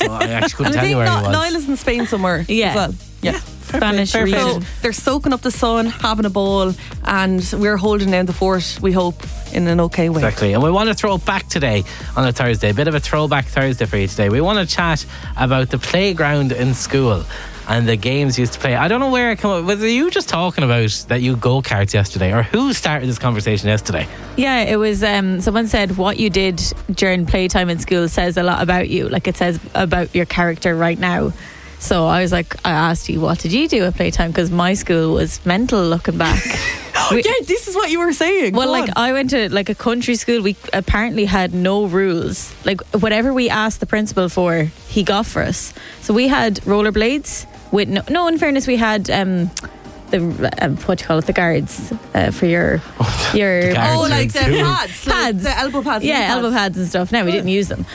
so I actually couldn't tell you where he was. Niall is in Spain somewhere as well. Yeah. Spanish region. So they're soaking up the sun, having a ball, and we're holding down the fort, we hope, in an okay way. Exactly. And we want to throw it back today on a Thursday, a bit of a throwback Thursday for you today. We want to chat about the playground in school and the games you used to play. I don't know where it came up. Was it you just talking about that you go-karts yesterday, or who started this conversation yesterday? Yeah, it was someone said what you did during playtime in school says a lot about you. Like, it says about your character right now. So I was like, I asked you, what did you do at playtime? Because my school was mental looking back. Yeah, this is what you were saying. Well, like, I went to like a country school. We apparently had no rules. Like, whatever we asked the principal for, he got for us. So we had rollerblades with no, in fairness, we had the what do you call it, the guards for your The guards like the school. pads, the elbow pads. Yeah, elbow pads and stuff. No, we didn't use them.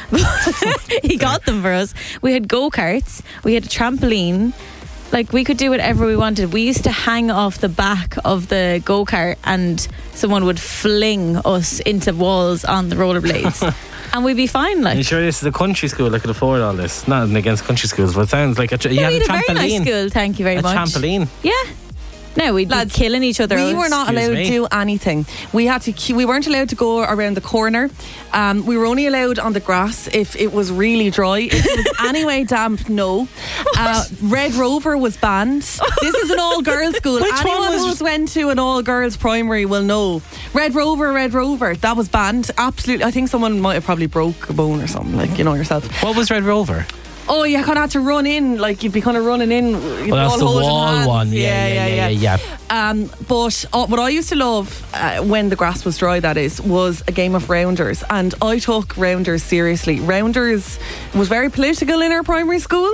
He got them for us. We had go-karts. We had a trampoline. Like, we could do whatever we wanted. We used to hang off the back of the go-kart, and someone would fling us into walls on the rollerblades. And we'd be fine. Like, Are you sure this is a country school that could afford all this? Nothing against country schools, but it sounds like you had we a had a trampoline. very nice school. Thank you very much. A trampoline. Yeah. No, we'd be killing each other. We were not allowed to do anything. We had to. We weren't allowed to go around the corner. We were only allowed on the grass if it was really dry. If it was anyway damp, no. Red Rover was banned. This is an all-girls school. Anyone who's went to an all-girls primary will know. Red Rover, that was banned. Absolutely. I think someone might have probably broke a bone or something, like, you know yourself. What was Red Rover? Oh, you kind of had to run in, like you'd be kind of running in. Well, that's the wall one. Yeah. But what I used to love when the grass was dry, that is, was a game of rounders, and I took rounders seriously. Rounders was very political in our primary school.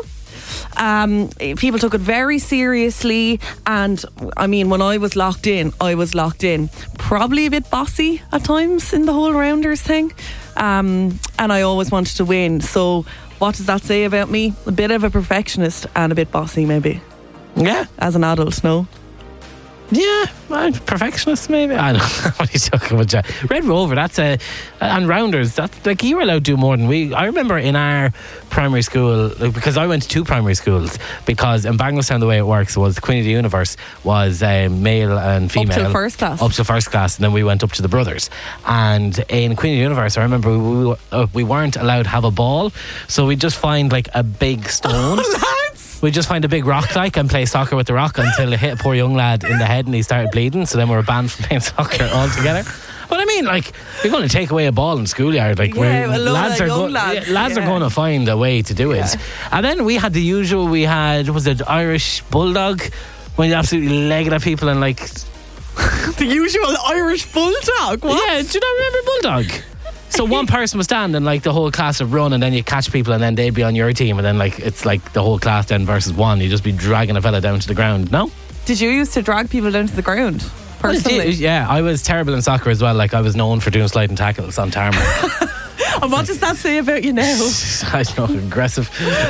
People took it very seriously, and I mean, when I was locked in, probably a bit bossy at times in the whole rounders thing, and I always wanted to win. So what does that say about me? A bit of a perfectionist and a bit bossy, maybe. Yeah. As an adult, no? Yeah, perfectionist maybe. I don't know what he's talking about. Jack. Red Rover, that's and rounders. That's like, you were allowed to do more than we. I remember in our primary school, like, because I went to two primary schools. Because in Bangladesh, the way it works was Queen of the Universe was male and female up to first class. Up to first class, and then we went up to the brothers. And in Queen of the Universe, I remember we weren't allowed to have a ball, so we just find like a big stone. We just find a big rock, like, and play soccer with the rock until it hit a poor young lad in the head and he started bleeding. So then we were banned from playing soccer altogether. But I mean, like, you're going to take away a ball in schoolyard. Like, lads are going to find a way to do it. And then we had the usual. We had, was it Irish Bulldog, when you absolutely legged at people and like the usual Irish Bulldog. What? Yeah, do you not remember Bulldog? So one person was standing, like the whole class would run, and then you catch people, and then they'd be on your team, and then like it's like the whole class then versus one. You'd just be dragging a fella down to the ground. No? Did you used to drag people down to the ground? Personally? Yeah, I was terrible in soccer as well. Like, I was known for doing sliding tackles on tarmac. And what does that say about you now? I don't know, aggressive.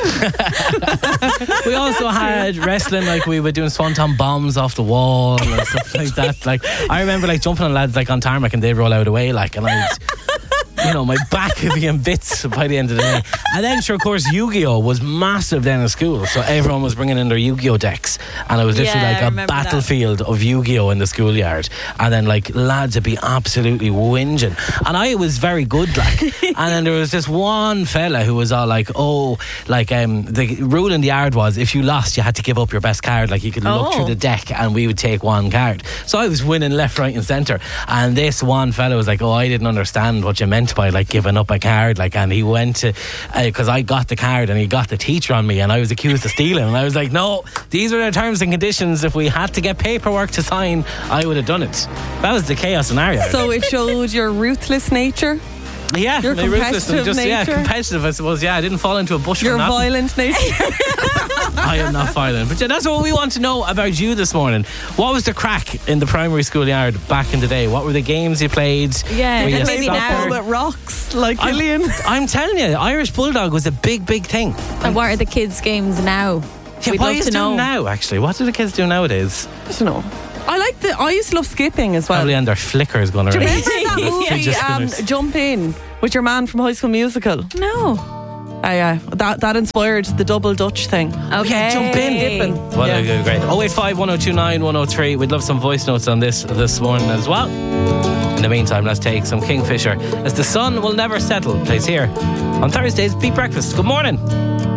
We also had wrestling, like we were doing swanton bombs off the wall and stuff like that. Like, I remember like jumping on lads like on tarmac and they'd roll out away, like, and I was, you know, my back would be in bits by the end of the day. And then, sure, of course, Yu-Gi-Oh was massive then in school, so everyone was bringing in their Yu-Gi-Oh decks, and it was literally like a battlefield of Yu-Gi-Oh in the schoolyard. And then like lads would be absolutely whinging, and I was very good, like. And then there was this one fella who was all like, oh, like the rule in the yard was if you lost, you had to give up your best card. Like, you could look through the deck and we would take one card. So I was winning left, right and centre, and this one fella was like, oh, I didn't understand what you meant by like giving up a card, like. And he went to because I got the card and he got the teacher on me, and I was accused of stealing, and I was like, no, these were the terms and conditions. If we had to get paperwork to sign, I would have done it. That was the chaos scenario. So it showed your ruthless nature. Yeah, your competitive nature. Yeah, competitive, I suppose. Yeah, I didn't fall into a bush. Your violent nature. I am not violent. But yeah, that's what we want to know about you this morning. What was the crack in the primary school yard back in the day? What were the games you played? Yeah, maybe now with rocks like Gillian. I'm telling you, Irish Bulldog was a big, big thing. And what are the kids' games now? Yeah, what is doing now, actually? What do the kids do nowadays? I don't know. I used to love skipping as well. Probably on their flickers going around. Do you remember that movie, Jump In, with your man from High School Musical? No. Yeah, that inspired the double Dutch thing. Okay. Jump in, dipping. Well, Yeah. great. 085 1029 103. We'd love some voice notes on this morning as well. In the meantime, let's take some Kingfisher as The Sun Will Never Settle plays here on Thursday's Beat Breakfast. Good morning.